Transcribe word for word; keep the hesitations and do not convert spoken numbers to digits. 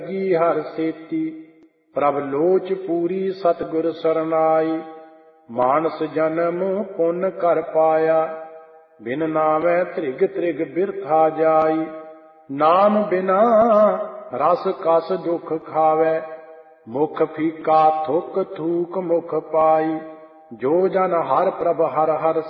ਜੀ ਹਰ ਸੇਤੀ ਪ੍ਰਭ ਲੋਚ ਪੂਰੀ ਸਤਿਗੁਰ ਸਰਨਾਈ। ਮਾਨਸ ਜਨਮ ਪੁੰਨ ਕਰ ਪਾਇਆ ਬਿਨ ਨਾਵੈ ਤ੍ਰਿਗ ਤ੍ਰਿਗ ਬਿਰਥਾ ਜਾਈ। ਨਾਮ ਬਿਨਾ ਰਸ ਕਸ ਦੁਖ ਖਾਵੈ ਮੁਖ ਫੀਕਾ ਥੁਕ ਥੂਕ ਮੁਖ ਪਾਈ। ਜੋ ਜਨ ਹਰ ਪ੍ਰਭ ਹਰ ਹਰ